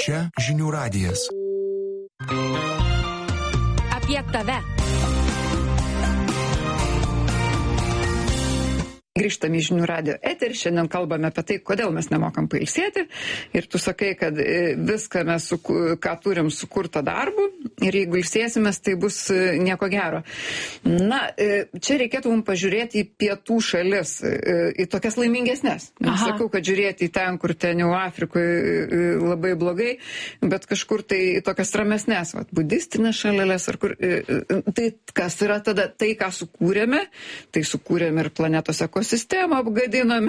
Čia žinių radijas. Apie tave. Grįžtame į žinių radijo eterį, šiandien kalbame apie tai, kodėl mes nemokam pailsėti. Ir tu sakai, kad viską mes, ką turim, sukurta darbu, ir jeigu ilsėsimės, tai bus nieko gero. Na, čia reikėtų mums pažiūrėti į pietų šalis, į tokias laimingesnės. Nesakau, kad žiūrėti į ten, kur ten jau Afrikoje labai blogai, bet kažkur tai į tokias ramesnės, budistinės šalelės, ar kur. Tai kas yra tada tai, ką sukūrėme, tai sukūrėme ir planetos ekosistemą apgadinome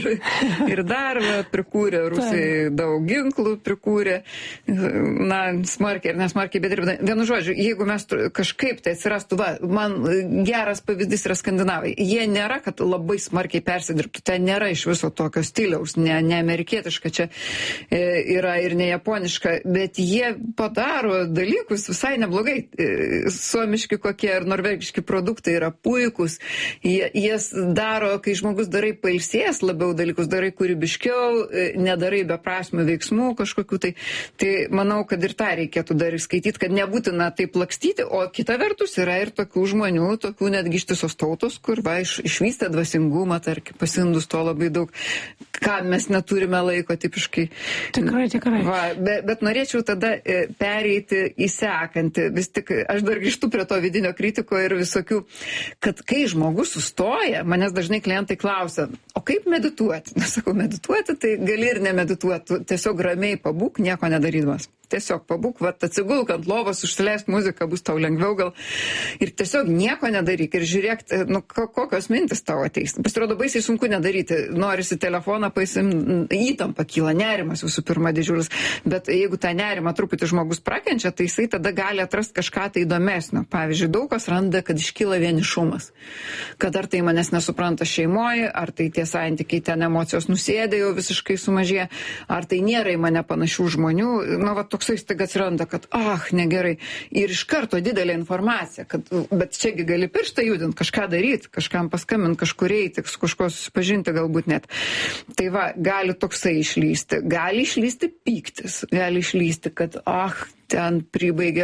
ir dar prikūrė, rusai daug ginklų prikūrė, na, smarkiai ir nesmarkiai, bet ir vienu žodžiu, jeigu mes kažkaip tai atsirastų, man geras pavyzdys yra skandinavai, jie nėra, kad labai smarkiai persidirbtų, ten nėra iš viso tokio stiliaus, ne amerikietiška čia yra ir ne japoniška, bet jie padaro dalykus visai neblogai, suomiški kokie ir norvegiški produktai yra puikus, jie daro, kai žmogus darai pailsės labiau dalykus, darai kūrybiškiau, nedarai beprasmių veiksmų kažkokių, tai manau, kad ir tą reikėtų dar įskaityti, kad nebūtina taip lakstyti, o kita vertus yra ir tokių žmonių, tokių netgi ištisos tautos, kur išvystė dvasingumą, tarkim, pasindus to labai daug, ką mes neturime laiko tipiškai. Tikrai. Bet norėčiau tada pereiti į sekantį, vis tik aš dar grįžtu prie to vidinio kritiko ir visokių, kad kai žmogus sustoja, manęs dažnai klientai klausia, o kaip medituoti? Nesakau, medituoti, tai gali ir nemedituoti, tiesiog ramiai pabūk, nieko nedarydamas. Tiesiog pabūk, atsigulk ant lovos, užsileisk muziką, bus tau lengviau gal. Ir tiesiog nieko nedaryk ir žiūrėk, kokios mintis tau ateis. Pasirodo, baisiai sunku nedaryti. Norisi telefoną įtampa kyla, nerimas visų pirma didžiulis. Bet jeigu tą nerimą truputį žmogus prakenčia, tai jisai tada gali atrasti kažką tai įdomesnio. Pavyzdžiui, daug kas randa, kad iškyla vienišumas. Kad ar tai manęs nesupranta šeimoje, ar tai tie santykiai, ten emocijos nusėdė jau visiškai sumažėja, ar tai nėra į mane panašių žmonių. Toksai staiga atsiranda, kad negerai. Ir iš karto didelė informacija, bet čiagi gali pirštą judinti, kažką daryti, kažkam paskambinti, kažkur eiti, su kažkuo susipažinti galbūt net. Tai gali toksai išlysti. Gali išlysti pyktis, gali išlysti, kad ten pribaigė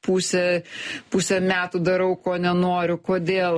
pusę metų darau, ko nenoriu, kodėl,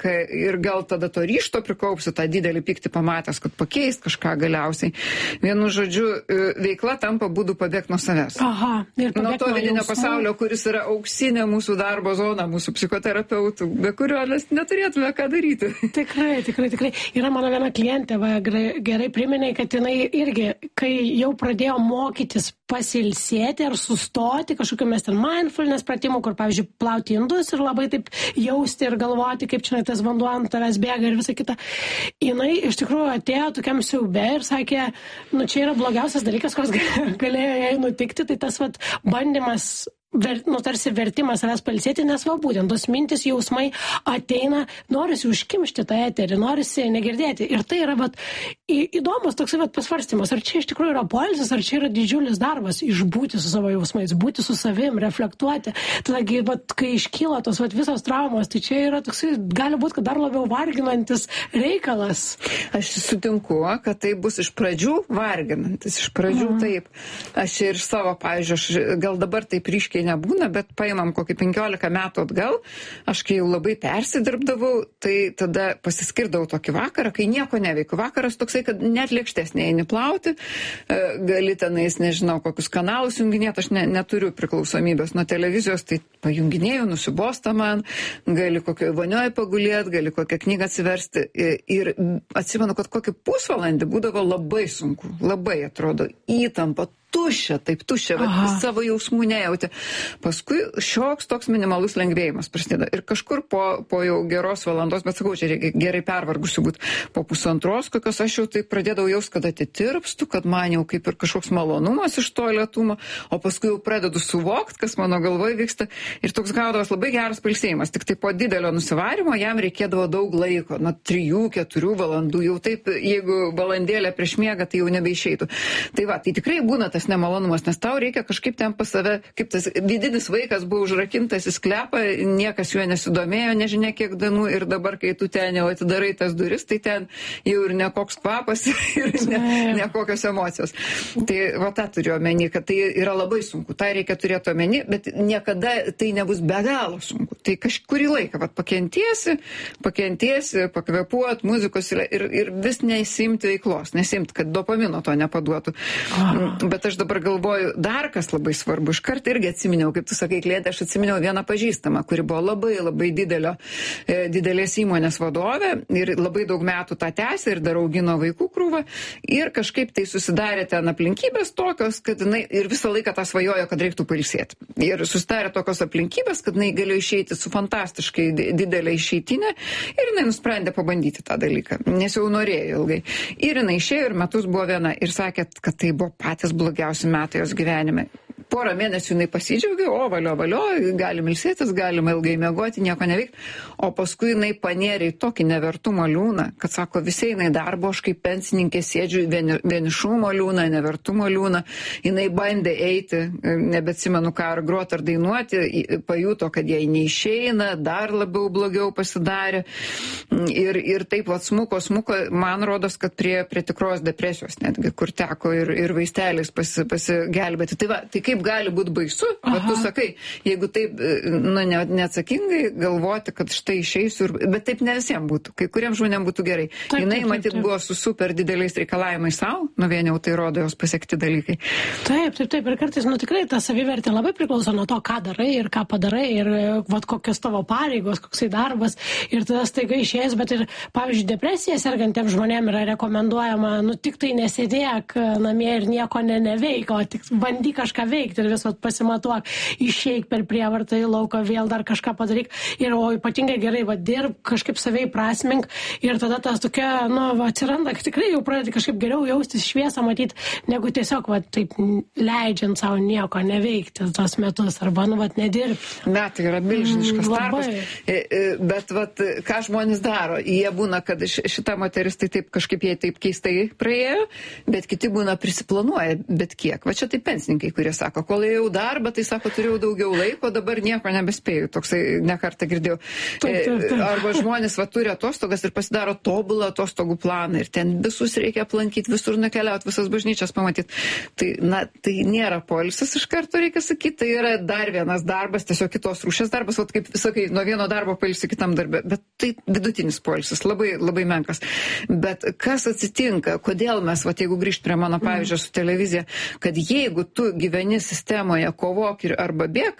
ir gal tada to ryžto prikaupsiu, tą didelį pyktį pamatęs, kad pakeist kažką galiausiai. Vienu žodžiu, veikla tampa būdu pabėgti nuo savęs. Nuo to vidinio pasaulio, kuris yra auksinė mūsų darbo zona, mūsų psichoterapeutų, be kurio mes neturėtume ką daryti. Tikrai. Yra mano viena klientė, gerai priminė, kad jinai irgi, kai jau pradėjo mokytis pasilsėti ar sustoti, kažkokiu mes ten mindfulness pratimų, kur, pavyzdžiui, plauti indus ir labai taip jausti ir galvoti, kaip čia tas vanduo ant tavęs bėga ir visa kita. Jinai iš tikrųjų atėjo tokiam siaube ir sakė, čia yra blogiausias dalykas, koks galėjo jai nutikti, tai tas bandymas tarsi vertimas savęs pailsėti, nes būtent tos mintis, jausmai ateina, norisi užkimšti tą eterį, norisi negirdėti. Ir tai yra įdomus toksai pasvarstymas, ar čia iš tikrųjų yra poilsis, ar čia yra didžiulis darbas išbūti su savo jausmais, būti su savim, reflektuoti. Tadagi, kai iškyla tos visos traumos, tai čia yra toksai, gali būti, kad dar labiau varginantis reikalas. Aš sutinku, kad tai bus iš pradžių varginantis, iš pradžių taip. Aš ir savo, pavyzdžiui, gal dabar taip ryškiai nebūna, bet paimam kokį 15 metų atgal, aš kai jau labai persidirbdavau, tai tada pasiskirdavau tokį vakarą, kai nieko neveikiu. Vakaras toksai, kad net lėkštės neini plauti, gali tenais, nežinau, kokius kanalus junginėti, aš neturiu priklausomybės nuo televizijos, tai pajunginėjau, nusibosta man, gali kokio vonioje pagulėti, gali kokią knygą atsiversti. Ir atsimenu, kad kokį pusvalandį būdavo labai sunku, labai atrodo įtampa, tuščia, savo jausmų nejauti. Paskui šioks toks minimalus lengvėjimas prasideda. Ir kažkur po jau geros valandos, bet sakau, čia reikia gerai pervargusiu būti, po pusantros, kokios aš jau tai pradėdavau jaus, kad atitirpstu, kad man jau kaip ir kažkoks malonumas iš to lėtumo, o paskui jau pradedu suvokti, kas mano galvoje vyksta. Ir toks gaudavas labai geras pailsėjimas. Tik tai po didelio nusivarimo jam reikėdavo daug laiko, 3-4 valandų. Jau taip, jeigu valandėlę prieš miegą, tai jau nebeišeitų. Tai tikrai būna tas tas nemalonumas, nes tau reikia kažkaip ten pas save, kaip tas vidinis vaikas buvo užrakintas į sklepą, niekas juo nesidomėjo, nežinia kiek dienų ir dabar, kai tu ten jau atidarai tas duris, tai ten jau ir nekoks kvapas ir nekokios emocijos. Tai va tą turiu omeny, kad tai yra labai sunku, tai reikia turėti omeny, bet niekada tai nebus be galo sunku. Tai kažkurį laiką pakentiesi, pakvepuot muzikos ir vis nesimti veiklos, nesimti, kad dopamino to nepaduotų. Bet aš dabar galvoju, dar kas labai svarbu, iškart irgi atsiminiau, kaip tu sakai, klientė, aš atsiminiau vieną pažįstamą, kuri buvo labai didelės įmonės vadovė ir labai daug metų tą tęsė ir dar augino vaikų krūvą ir kažkaip tai susidarė ten aplinkybės tokios, kad jinai ir visą laiką tą svajojo, kad reiktų pailsėti. Ir susidarė tokios aplinkybės, kad jinai galėjo išeiti su fantastiškai didelė išeitinė ir jinai nusprendė pabandyti tą dalyką, nes jau norėjo ilgai. Ir jinai išėjo ir metus buvo viena ir sakė, kad tai buvo patys blogiausi metai jos gyvenime. Porą mėnesių jinai pasidžiaugė, valio, galim ilsėtis, galim ilgai miegoti, nieko neveikti. O paskui jinai panėrė į tokį nevertumo liūną, kad sako, visi jinai darbo, aš kaip pensininkė sėdžiu vienišumo liūną, nevertumo liūną. Jinai bandė eiti, nebeatsimenu ką ar groti ar dainuoti, pajuto, kad jai neišeina, dar labiau blogiau pasidarė. Ir taip vat smuko, man rodos, kad prie tikros depresijos netgi, kur teko ir vaisteliais pasigelbėti. Tai kaip gali būti baisu, bet tu sakai, jeigu taip neatsakingai galvoti, kad štai išeisiu, bet taip ne visiems būtų, kai kuriems žmonėms būtų gerai. Jinai matyt buvo su super dideliais reikalavimais savo, vien jau tai rodo jos pasiekti dalykai. Taip, ir kartais, tikrai ta savivertė labai priklauso nuo to, ką darai ir ką padarai ir kokios tavo pareigos, koksai darbas ir tada staiga išėjęs, bet ir, pavyzdžiui, depresija sergantiems žmonėms yra rekomenduojama, tik tai nesėdėk namie ir nieko neveik, o tik bandyk kažką veikti ir visot pasimatuok, išeik per prievartą į lauką, vėl dar kažką padaryk ir ypatingai gerai dirb, kažkaip savai prasmink ir tada tas tokia, atsiranda, kad tikrai jau pradedi kažkaip geriau jaustis, šviesą matyti, negu tiesiog taip leidžiant savo nieko neveikti tos metus arba nedirbti. Metai yra milžiniškas darbas, bet ką žmonės daro, jie būna, kad šita moteris tai taip kažkaip jie taip keistai praėjo, bet kiti būna prisiplanuoja, bet kiek. Va čia tai pensininkai, kurie sako, kol ėjau darbą, tai sako, turėjau daugiau laiko, dabar nieko nebespėjau, toksai nekartą girdėjau. Taip. Arba žmonės turi atostogas ir pasidaro tobulą atostogų planą ir ten visus reikia aplankyti, visur nukeliauti, visas bažnyčias pamatyti. Tai nėra poilsis iš karto, reikia sakyti, tai yra dar vienas darbas, tiesiog kitos rūšies darbas, kaip sakai, nuo vieno darbo pailsi kitam darbė, bet tai vidutinis poilsis, labai, labai menkas. Bet kas atsitinka, kodėl mes, jeigu grįžt prie mano pavyzdžio su televizija, kad jeigu tu gyveni sistemoje, kovok arba bėk,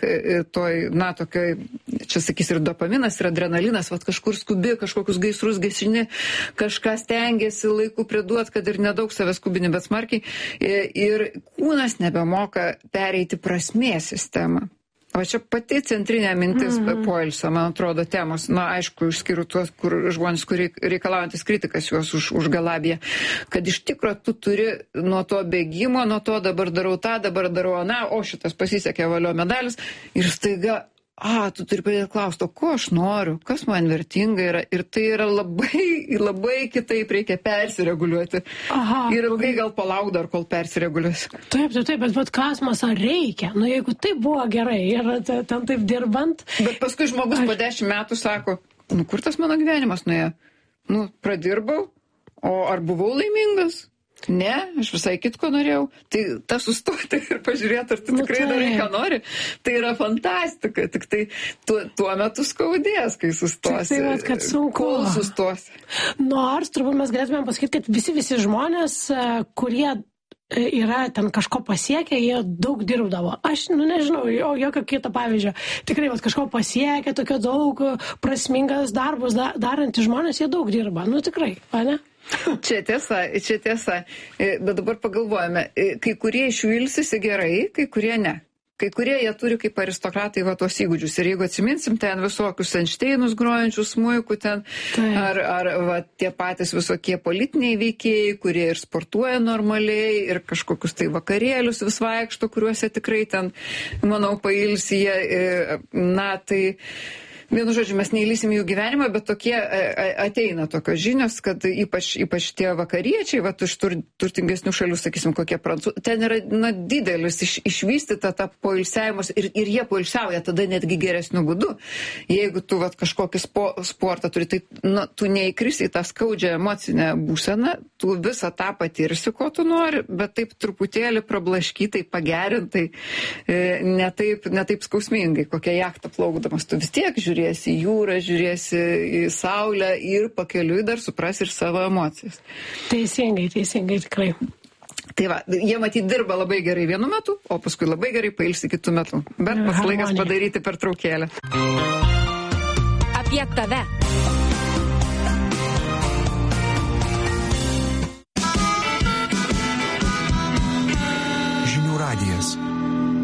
tokioj, čia sakys ir dopaminas, ir adrenalinas, kažkur skubi, kažkokius gaisrus gesini, kažką stengiasi laiku priduot, kad ir nedaug savęs skubini, bet smarkiai, ir kūnas nebemoka pereiti prasmės sistemą. O čia pati centrinė mintis poilsio, man atrodo, temos. Aišku, išskiriu tuos, kur žmonės, kurie reikalaujantis kritikas juos užgalabė, kad iš tikro tu turi nuo to bėgimo, nuo to dabar darau tą, dabar darau aną, o šitas pasisekė, valio medalis ir staiga, tu turi pradėti klausti, o ko aš noriu, kas man vertinga yra ir tai yra labai, labai kitaip reikia persireguliuoti. Ir ilgai gal palauk dar, kol persireguliuosi. Taip, bet klausimas, ar reikia? Jeigu tai buvo gerai ir ten taip dirbant. Bet paskui žmogus po 10 metų sako, kur tas mano gyvenimas nuėjo? Pradirbau, o ar buvau laimingas? Ne, aš visai kitko norėjau. Tai tas sustoti ir pažiūrėti, ar tu tikrai darai, ką nori. Tai yra fantastika. Tik tai tuo metu skaudės, kai sustosi. Kad sunku. Kol sustosi. Nors turbūt mes galėtumėm pasakyti, kad visi žmonės, kurie yra ten kažko pasiekę, jie daug dirbdavo. Aš nežinau, jokio kito pavyzdžio. Tikrai kažko pasiekę, tokio daug prasmingas darbus darantys žmonės, jie daug dirba. Tikrai, ne? Čia tiesa. Bet dabar pagalvojame, kai kurie iš jų ilsisi gerai, kai kurie ne. Kai kurie jie turi kaip aristokratai tos įgūdžius. Ir jeigu atsiminsim ten visokius Einšteinus grojančius smuikų ten, ar tie patys visokie politiniai veikėjai, kurie ir sportuoja normaliai, ir kažkokius tai vakarėlius vis vaikšto, kuriuose tikrai ten, manau, pailsi jie, tai Vienu žodžiu, mes neįlysim jų gyvenimą, bet tokie ateina tokios žinios, kad ypač tie vakariečiai, va, iš turtingesnių šalių, sakysim, kokie prancūzai, ten yra didelis išvystyta ta poilsiavimas ir jie poilsiauja tada netgi geresniu būdu. Jeigu tu va, kažkokį sportą turi, tai tu neįkrisi į tą skaudžią emocinę būseną, tu visą tą patirsi, ko tu nori, bet taip truputėlį prablaškytai, pagerintai, ne taip skausmingai, kokią jachtą plaukdamas. Tu vis tiek žiūrėsi į jūrą, žiūrėsi į saulę ir pakeliui dar suprasi ir savo emocijas. Teisingai, tikrai. Tai va, jie matyt dirba labai gerai vienu metu, o paskui labai gerai pailsi kitų metų. Bet pats laikas padaryti pertraukėlę. Apie tave.